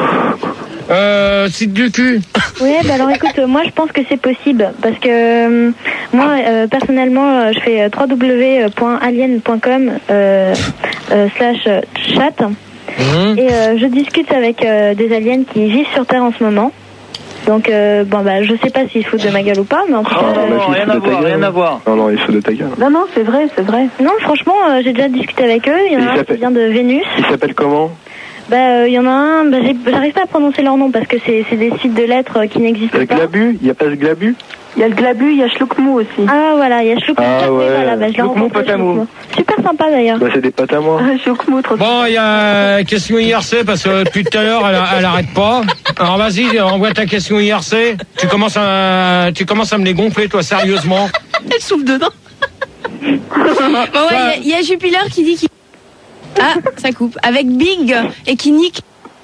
Euh, site du cul. Oui, bah alors écoute, euh, moi je pense que c'est possible parce que euh, moi euh, personnellement euh, je fais euh, w w w point alien point com euh, euh, slash chat Mmh. et euh, je discute avec euh, des aliens qui vivent sur Terre en ce moment. Donc euh, bon bah je sais pas s'ils se foutent de ma gueule ou pas, mais en tout cas. Oh, euh, bah, si, il se fout de ta gueule. rien à voir. Non, non, il se fout de ta gueule. Non, non, c'est vrai, c'est vrai. Non, franchement, euh, j'ai déjà discuté avec eux. Il y en Il a un qui s'appelle- vient de Vénus. Il s'appelle comment? Bah, euh, il y en a un. Bah, j'ai- j'arrive pas à prononcer leur nom parce que c'est c'est des sites de lettres euh, qui n'existent Le pas. Glabu? Il n'y a pas ce Glabu? Il y a le Glabu, il y a Schloukmou aussi. Ah voilà, il y a Shloukmou. Ah ouais. Voilà, bah, je l'ai Shloukmou, rencontré, Potamou. Shloukmou. Super sympa d'ailleurs. Bah c'est des potes à moi. Schloukmou, trop Bon, il y a question I R C parce que depuis tout à l'heure, elle, elle arrête pas. Alors vas-y, envoie ta question I R C. Tu commences à, tu commences à me les gonfler, toi, sérieusement. Elle souffle dedans. Bon, ouais, il y a- il y, a Jupiler qui dit qu'il. Ah, ça coupe. Avec Big et qui nique.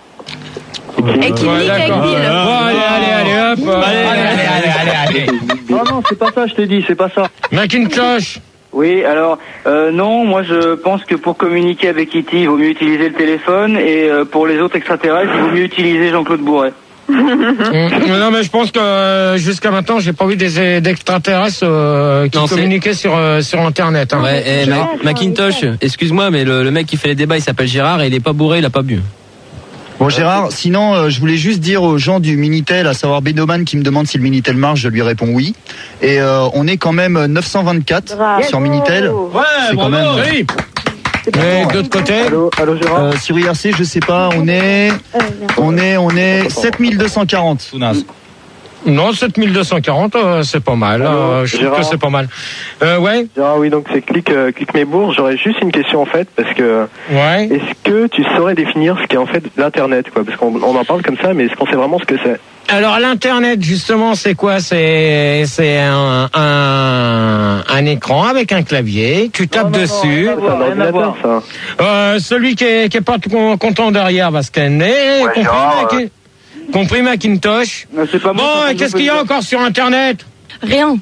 Et qui Ouais, nique avec d'accord. Bill. Bon, allez, allez, allez, hop. Allez, allez, allez, allez, allez. Non, non, c'est pas ça, je te dis, c'est pas ça. Macintosh. Oui, alors, euh, non, moi je pense que pour communiquer avec E T, il vaut mieux utiliser le téléphone, et euh, pour les autres extraterrestres, il vaut mieux utiliser Jean-Claude Bourret. Mmh. Non, mais je pense que euh, jusqu'à maintenant, j'ai pas vu des d'extraterrestres euh, qui Non, c'est- communiquaient sur euh, sur Internet. Hein. Ouais, eh, Ma- Macintosh, excuse-moi, mais le, le mec qui fait les débats, il s'appelle Gérard et il est pas bourré, il a pas bu. Bon, Gérard, sinon, euh, je voulais juste dire aux gens du Minitel, à savoir Bédoman qui me demande si le Minitel marche, je lui réponds oui. Et euh, on est quand même neuf cent vingt-quatre Bravo. sur Minitel. Ouais, C'est quand bravo. même- Oui. Et de l'autre côté, Allô, allô Gérard? Euh, sur I R C, je sais pas, on est, Euh, merde. on est, on est sept mille deux cent quarante. non, sept mille deux cent quarante, euh, c'est pas mal. Allô, euh, je trouve Gérard que c'est pas mal. Euh, ouais, Gérard, oui, donc c'est clic, euh, clic mes bourses. J'aurais juste une question en fait, parce que ouais. est-ce que tu saurais définir ce qu'est en fait l'internet, quoi? Parce qu'on on en parle comme ça, mais est-ce qu'on sait vraiment ce que c'est? Alors l'internet justement c'est quoi? C'est c'est un, un un écran avec un clavier. Tu tapes non, non, dessus. rien à C'est un voir, rien à ordinateur, ça. Euh, celui qui est qui est pas con- content derrière va scanner. Ouais, compris, Gérard, Mac- compris Macintosh. Non, c'est pas moi, Bon, ça, et je qu'est-ce peux qu'il y a dire. encore sur internet? Rien.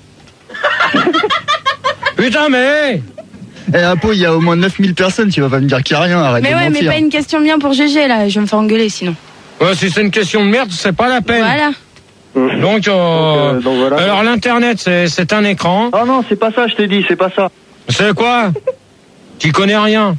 Putain mais. Eh, Apo, il y a au moins neuf mille personnes, tu vas pas me dire qu'il y a rien, arrête Mais de ouais, mais mentir. pas une question bien pour G G là. Je vais me faire engueuler sinon. Ouais, si c'est une question de merde, c'est pas la peine. Voilà. Mmh. Donc, euh, euh, donc voilà. alors l'internet c'est c'est un écran. Oh non, c'est pas ça, je te dis, c'est pas ça. C'est quoi? Tu connais rien.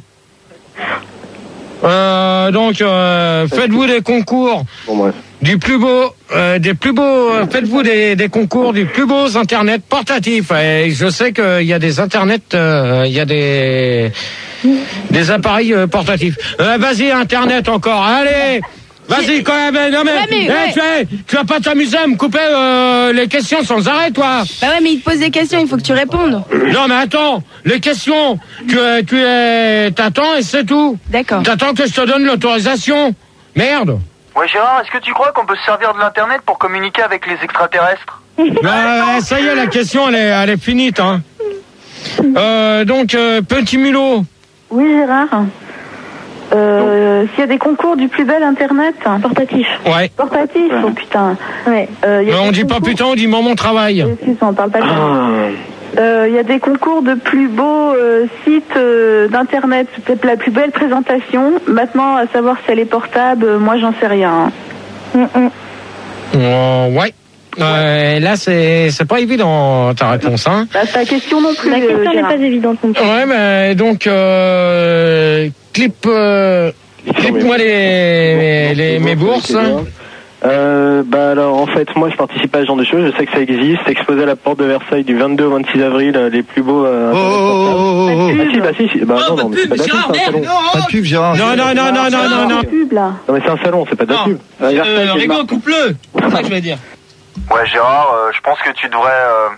Euh, donc, euh, faites-vous des concours Bon bref. du plus beau, euh, des plus beaux, euh, faites-vous des, des concours du plus beaux internet portatifs. Et je sais qu'il y a des internets, euh, il y a des des appareils euh, portatifs. Euh, vas-y internet encore, allez. Vas-y quand même, non mais, Ouais, mais, eh, ouais. tu, vas- tu vas pas t'amuser à me couper euh, les questions sans arrêt, toi. Bah ouais, mais il te pose des questions, il faut que tu répondes. Non mais attends, les questions, tu es, tu es, t'attends et c'est tout. D'accord. T'attends que je te donne l'autorisation. Merde. Ouais, Gérard, est-ce que tu crois qu'on peut se servir de l'internet pour communiquer avec les extraterrestres? Bah, ça y est, la question elle est, elle est finie, hein. Euh, donc euh, petit mulot. Oui, Gérard. Euh, S'il y a des concours du plus bel internet Portatif. Ouais. portatif, oh putain. Ouais. Euh, il y a Mais on des dit pas concours- putain, on dit maman travail. Excuse, on parle pas de Ah. Euh, Il y a des concours de plus beaux euh, sites euh, d'internet, peut-être la plus belle présentation. Maintenant, à savoir si elle est portable, euh, moi j'en sais rien. Mm, mm. Euh, ouais. Euh, là, c'est c'est pas évident ta réponse, hein. Bah, ta question non plus. La question euh, n'est Gérard. pas évidente non plus. Ouais, mais donc euh, clip, euh, clip-moi les, les mes bourses. Euh, bah alors en fait moi je participe à ce genre de choses, je sais que ça existe, c'est exposé à la porte de Versailles du vingt-deux au vingt-six avril, euh, les plus beaux euh, Oh, oh, oh, oh, oh. Ah si bah si, si. Bah non non mais c'est pas de la pub, c'est un salon. Pas de pub, Gérard. Non, non, non, non, non, non, non. Pub, là. Non mais c'est un salon, c'est pas de la Non. pub. Euh, Versailles, Euh, c'est Rigo, marqué. coupe-le. C'est ça que je veux dire. Ouais, Gérard, euh, je pense que tu devrais...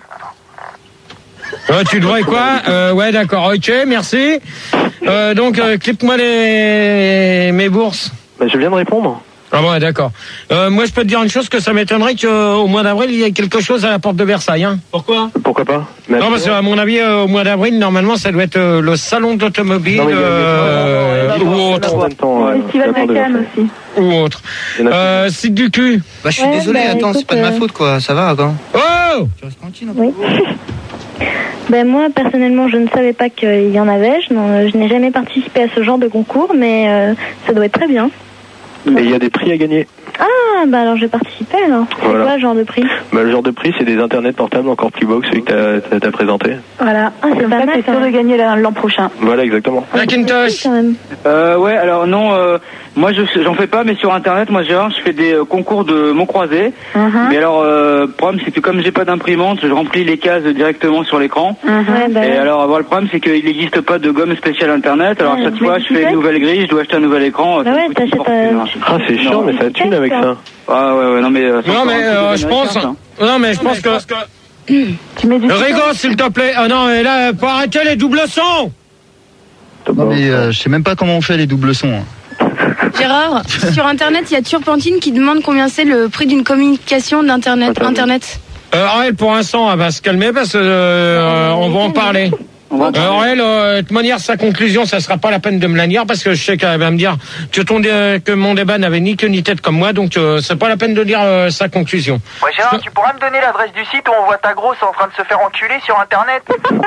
euh, Ouais, tu devrais quoi euh, Ouais, d'accord, ok, merci. Euh, donc, euh, clip-moi les mes bourses. Bah je viens de répondre. Ah ouais, d'accord. Euh, moi, je peux te dire une chose, que ça m'étonnerait qu'au mois d'avril, il y ait quelque chose à la porte de Versailles. Hein. Pourquoi? Pourquoi pas? Mais Non, parce qu'à mon avis, euh, au mois d'avril, normalement, ça doit être euh, le salon d'automobile Non, mais il y a- il y a- euh, il y a- ou autre. en même temps, ouais, Festival la porte de Macan Versailles. aussi. Ou autre. Il y en a Euh, site du cul. Bah, je suis Ouais, désolé, bah, attends, c'est écoute, pas de ma euh, faute, quoi. Ça va, quoi. Oh Tu restes tranquille, Oui. Ben moi, personnellement, je ne savais pas qu'il y en avait. Je, n'en- je n'ai jamais participé à ce genre de concours, mais euh, ça doit être très bien. Et il y a des prix à gagner. Ah, bah alors je vais participer alors. C'est Voilà. quoi le genre de prix? Bah, le genre de prix, c'est des internets portables encore plus beaux que celui que t'as- t'as t'as présenté. Voilà. Ah, c'est Comme pas ça, mal, t'es quand sûr de même. gagner la- l'an prochain. Voilà, exactement. Macintosh. Quand même. Euh, ouais, alors non, euh, moi je j'en fais pas, mais sur internet, moi Gérard, je fais des euh, concours de mots croisés. Mhm. Mais alors, euh, le problème c'est que comme j'ai pas d'imprimante, je remplis les cases directement sur l'écran. Mhm. Ouais, bah, Et ouais. alors, avoir le problème c'est qu'il n'existe pas de gomme spéciale internet. Alors Ouais, chaque mais fois, tu je fais fais une nouvelle grille, je dois acheter un nouvel écran. Bah ça ouais, me coûte une t'achètes, fortune, euh, hein. Ah, c'est chiant, mais ça thune avec ça. Ah ouais, ouais, non mais. euh, c'est Non, encore mais un truc euh, je américain, pense. ça. Non, mais je pense que. Tu mets du Rigo, s'il te plaît. Ah non, mais là, faut arrêter les doubles sons. Non, mais euh, je sais même pas comment on fait les doubles sons. hein. Gérard, sur Internet, il y a Turpentine qui demande combien c'est le prix d'une communication d'Internet. Internet. Euh, Ariel, pour l'instant, elle va se calmer parce que euh, on va en parler. On va en Euh, parler. Aurel, euh, de toute manière, sa conclusion, ça sera pas la peine de me la dire parce que je sais qu'elle va me dire que, ton dé- que mon débat n'avait ni queue ni tête comme moi, donc euh, c'est pas la peine de lire euh, sa conclusion. Ouais, Gérard, tu pourras me donner l'adresse du site où on voit ta grosse en train de se faire enculer sur Internet?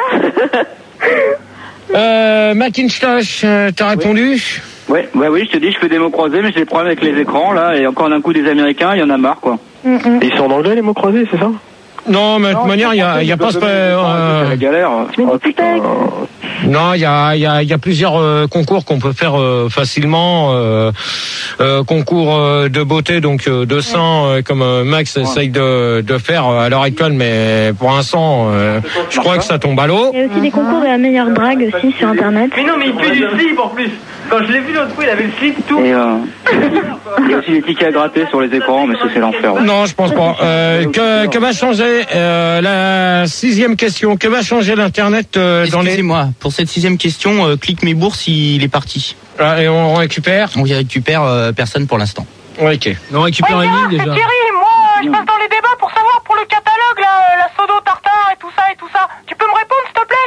Euh, Macintosh, euh, t'as répondu? Ouais, bah oui, je te dis, je fais des mots croisés, mais j'ai des problèmes avec les écrans là, et encore d'un coup des Américains, il y en a marre quoi. Mm, mm. Et ils sont en anglais, les mots croisés, c'est ça? Non, mais de toute manière, il y a, il y a pas... ce- C'est euh, la galère. Tu mets du putex. Non, il y a, il y a, il y a plusieurs euh, concours qu'on peut faire euh, facilement. Euh, euh, concours euh, de beauté, donc euh, deux cents, euh, comme euh, Max essaye de, de faire euh, à l'heure actuelle, mais pour l'instant, euh, je crois que ça tombe à l'eau. Il y a aussi des concours de la meilleure drague aussi sur Internet. Mais non, mais il fait du slip en plus. Quand je l'ai vu l'autre fois, il avait le slip tout. Et euh, il y a aussi des tickets à gratter sur les écrans, mais ça c'est l'enfer. ouais. Non, je pense pas. Euh, que, que va changer euh, la sixième question? Que va changer l'internet euh, dans les... Excusez-moi, pour cette sixième question, euh, clique mes bourses, il est parti. Ah, et on récupère? On y récupère euh, personne pour l'instant. Ok. On récupère Ouais, une Gérard, ligne c'est déjà. Thierry, moi euh, je passe dans les débats pour savoir pour le catalogue, là, la sodo tartare et tout ça et tout ça. Tu peux me répondre s'il te plaît?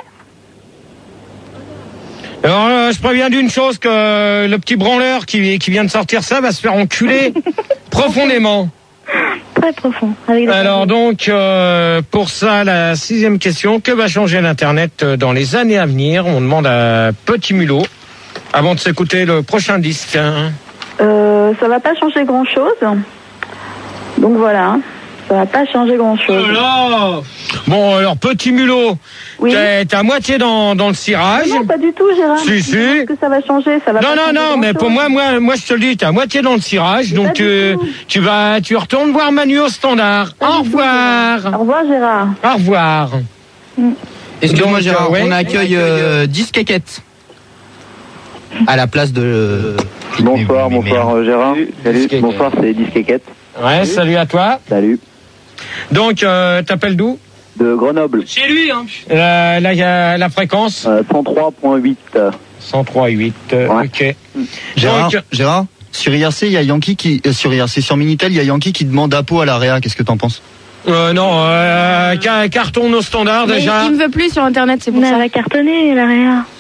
Alors, euh, je préviens d'une chose, que le petit branleur qui, qui vient de sortir ça va se faire enculer profondément. Très profond. Avec des Alors donc, euh, pour ça, la sixième question, que va changer l'Internet euh, dans les années à venir? On demande à Petit Mulot, avant de s'écouter le prochain disque. Hein. Euh, ça va pas changer grand chose. Donc voilà. Ça va pas changer grand chose. Oh là Bon, alors, Petit Mulot, Oui. t'es t'es à moitié dans, dans le cirage. Non, pas du tout, Gérard. Si, si. Est-ce que ça va changer? Ça va Non, pas non, changer non, mais grand-chose. pour moi, moi, moi, je te le dis, t'es à moitié dans le cirage, Mais donc pas du euh, tout. tu vas, tu retournes voir Manu au standard. Pas Au du tout, revoir. Gérard. Au revoir, Gérard. Au revoir. Excuse-moi Donc, Gérard, euh, ouais. on accueille euh, dix caquettes à la place de... euh, Bonsoir, mais- mais- bonsoir euh, Gérard. Salut, Disquette. bonsoir, c'est Disquette. Ouais, salut à toi. Salut. Donc, euh, t'appelles d'où? De Grenoble, Chez lui, hein. Euh, Là, il y a la fréquence euh, cent trois virgule huit. cent trois virgule huit. euh, Ouais. Ok. Gérard, Donc, Gérard, sur I R C, il y a Yankee qui, euh, sur I R C, sur Minitel, il y a Yankee qui demande Apo à la Réa. Qu'est-ce que t'en penses? euh, non, euh, ca- carton au standard Mais déjà. il me veut plus sur Internet, c'est pour Mais elle ça. va cartonner, la Réa.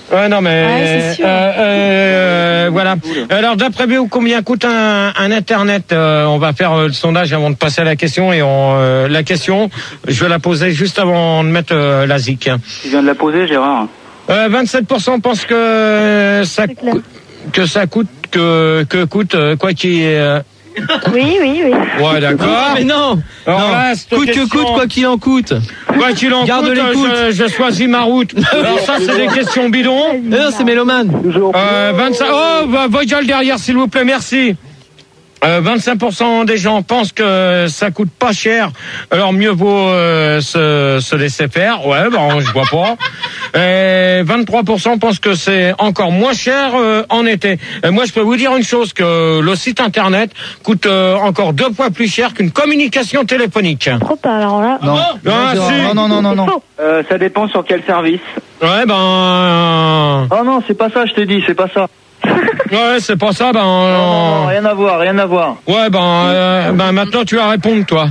Ouais, non, mais Ouais, c'est sûr. euh, euh, voilà. Alors, d'après vous, combien coûte un, un Internet euh, On va faire euh, le sondage avant de passer à la question. Et on, euh, la question, je vais la poser juste avant de mettre euh, la Z I C. Tu viens de la poser, Gérard. Euh, vingt-sept pour cent pensent que ça, cou- que ça coûte, que, que coûte, euh, quoi qu'il euh... Oui, oui, oui. Ouais, d'accord. Mais non, Alors non. là, cette Coûte que question- coûte, quoi qu'il en coûte. Quoi qu'il en Garde coûte, les euh, coûtes. je, je choisis ma route. Alors ça, c'est des questions bidons. Eh non, c'est mélomane. Euh, vingt-cinq Oh, bah, Vogel derrière, s'il vous plaît, merci. Euh, vingt-cinq pour cent des gens pensent que ça coûte pas cher, alors mieux vaut euh, se, se laisser faire. Ouais, bon, je vois pas. Et vingt-trois pour cent pensent que c'est encore moins cher euh, en été. Et moi, je peux vous dire une chose, que le site internet coûte euh, encore deux fois plus cher qu'une communication téléphonique. Trop pas, alors là. Non. Ah, non, si. non, non, non, non, non. Euh, ça dépend sur quel service. Ouais, ben... euh, Oh non, c'est pas ça, je te dis, c'est pas ça. Ouais, c'est pas ça, ben... Non, euh, non, rien à voir, rien à voir. Ouais, ben, euh, ben maintenant tu vas répondre, toi.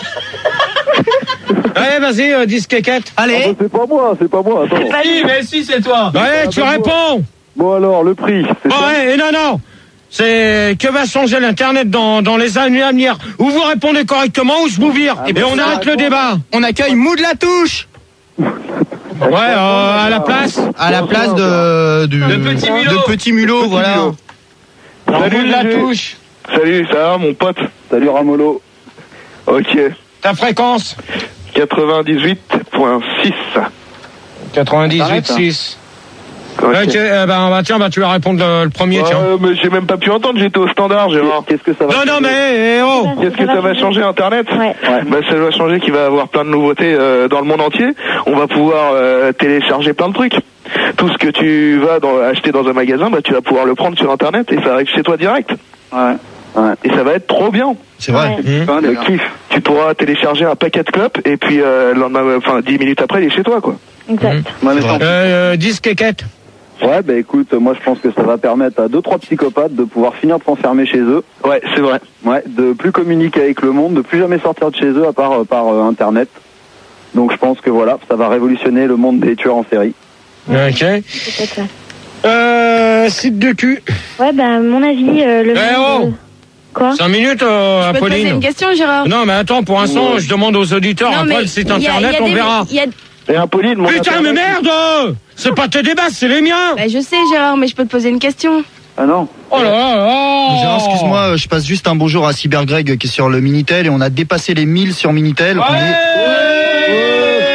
Allez, vas-y, euh, dis quéquette. Ah bah, c'est pas moi, c'est pas moi, attends. Si, mais si, c'est toi. Ouais, tu réponds. Bon alors, le prix, c'est Bon, ça. ouais, et non, non. C'est que va changer l'Internet dans, dans les années à venir. Ou vous répondez correctement, ou je vous vire. Ah, et bah, on ça arrête le répond. débat. On accueille Mou de la Touche Ouais, euh, à la place. à la place de de, De Petit Mulot. de Petit Mulot, voilà. Salut la Gégé. touche. Salut, ça va mon pote? Salut Ramolo. Ok. Ta fréquence quatre-vingt-dix-huit virgule six. quatre-vingt-dix-huit virgule six. Ok, euh, ben, bah, tiens, bah, tu vas répondre le, le premier, tiens. Euh, mais j'ai même pas pu entendre, j'étais au standard, Gérard. Qu'est-ce que ça va Non, non, mais, eh, oh. Qu'est-ce que ça va changer Internet? Ouais. Bah, ça va changer qu'il va y avoir plein de nouveautés euh, dans le monde entier. On va pouvoir euh, télécharger plein de trucs. Tout ce que tu vas dans, acheter dans un magasin, bah, tu vas pouvoir le prendre sur Internet et ça arrive chez toi direct. Ouais. Ouais. Et ça va être trop bien. C'est vrai. Ouais. Mmh. Le kiff. Tu pourras télécharger un paquet de clopes et puis euh, le lendemain, enfin dix minutes après, il est chez toi, quoi. Exact. Ouais, mais Euh, euh, dis quéquette. Ouais, bah écoute, moi je pense que ça va permettre à deux trois psychopathes de pouvoir finir de s'enfermer chez eux. Ouais, c'est vrai. Ouais, de plus communiquer avec le monde, de plus jamais sortir de chez eux à part euh, par euh, Internet. Donc je pense que voilà, ça va révolutionner le monde des tueurs en série. Ok. Peut-être, ouais. Euh, site de cul. Ouais, bah, à mon avis, euh, le. Eh monde, oh. euh, Quoi? Cinq minutes, euh, Je peux te poser Apolline. une question, Gérard? Non, mais attends, pour l'instant, je demande aux auditeurs, Non, après mais le site il y a- il y internet, a on des- verra. il y a- Et Apolline, mon Putain, mais Internet- merde! C'est pas tes débats, c'est les miens! Bah, je sais, Gérard, mais je peux te poser une question. Ah non. Oh là là là! Gérard, excuse-moi, je passe juste un bonjour à Cybergreg qui est sur le Minitel et on a dépassé les mille sur Minitel. On est-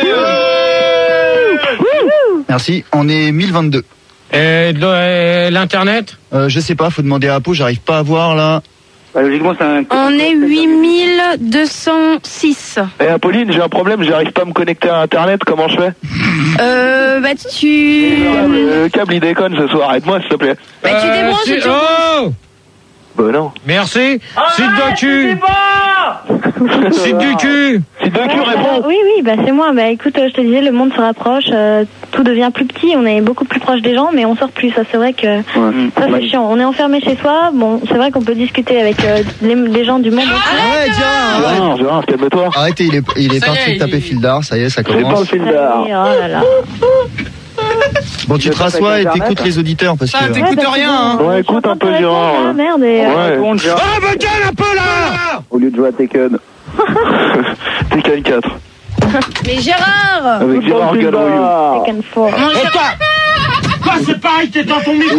Merci, on est mille vingt-deux. Et de- et l'internet? Euh, je sais pas, faut demander à Apo, j'arrive pas à voir là. Bah, logiquement, c'est un... On est huit mille deux cent six. Eh Apolline, j'ai un problème, j'arrive pas à me connecter à Internet, comment je fais? Euh, bah, tu... Le, le câble il déconne ce soir, aide-moi s'il te plaît. Bah, tu débranches si- et tu... Oh! Bah non. Merci! Site de cul! Site du cul! Site de cul, Ouais, réponds! bah, oui, oui, bah c'est moi. Bah écoute, euh, je te disais, le monde se rapproche, euh, tout devient plus petit, on est beaucoup plus proche des gens, mais on sort plus. Ça, c'est vrai que ça c'est chiant. On est enfermé chez soi. Bon, c'est vrai qu'on peut discuter avec euh, les, les gens du monde. entier. Ouais, Gérard, arrête. Gérard, Gérard, calme-toi. Arrêtez, il est, il est Ça y parti est, de taper il- fil d'art, ça y est, ça C'est pas le commence. fil d'art. Allez, oh là là. Bon, tu te rassois et t'écoutes les auditeurs parce Ah, que. t'écoutes Ouais, bah, rien, c'est hein. bon. Ouais, Je suis écoute en un peu, train de Gérard. répondre, ah, merde, et, euh, Ouais. Réponds, Gérard. Ah, bah, gueule un peu là! Au lieu de jouer à Tekken. Tekken quatre. Mais Gérard! Avec Gérard Fil Galloyou. d'art. Tekken four. Mon Et Gérard- toi? Toi, c'est pareil, t'es dans ton micro!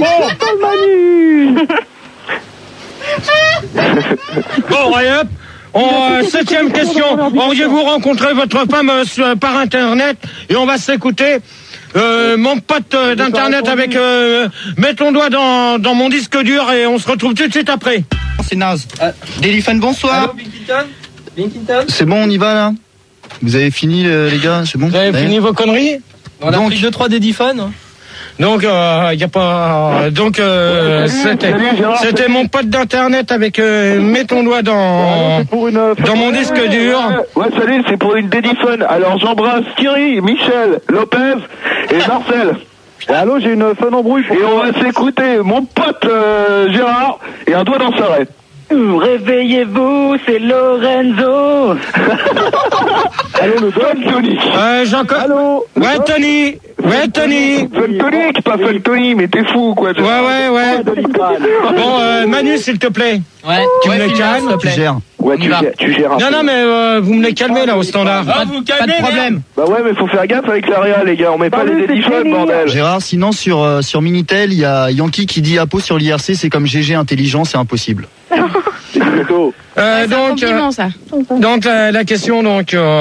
Bon, allez hop! On, euh, septième question. Auriez-vous rencontré votre femme euh, sur- par Internet? Et on va s'écouter. Euh, mon pote euh, d'Internet avec... Euh, mets ton doigt dans, dans mon disque dur et on se retrouve tout de suite après. C'est naze. Déliphone, bonsoir. Allô, Binkington? Binkington? C'est bon, on y va là? Vous avez fini euh, les gars, c'est bon? Vous avez Ouais. fini vos conneries? On a Donc- pris deux trois dédiphones. Donc, il euh, y a pas. Donc, euh, c'était, c'était mon pote d'internet avec. Euh, mets ton doigt dans. Pour une, Dans mon disque dur. Ouais, ouais, salut, c'est pour une Dédiphone. Alors j'embrasse Thierry, Michel, Lopez et Marcel. Et allô, j'ai une fun embrouille pour Et on va s'écouter mon pote euh, Gérard et un doigt dans sa raie. Réveillez-vous, c'est Lorenzo. Allô, le Don Tony. Euh, Jean-Claude. Allô. Ouais, Tony. Ouais, Tony. Fun Tonic, pas Fun Tony, mais t'es fou, quoi. Ouais, ouais, ouais. Bon, euh, Manu, s'il te plaît. Ouais, tu ouais, me les Phil, calmes. s'il te plaît. Tu gères. Ouais, On y tu va. gères, tu gères un Non, peu. non, mais euh, vous me les calmez là au standard. Ah, vous Pas calmez, de problème. Bah ouais, mais faut faire gaffe avec l'Aria, les gars. On met pas Pardon, les c'est éditions, fini. bordel. Gérard, sinon sur euh, sur Minitel, il y a Yankee qui dit Apo sur l'I R C, c'est comme G G intelligent, c'est impossible. C'est plutôt. Euh, C'est un donc, euh, compliment, ça. donc la, la question donc. Euh,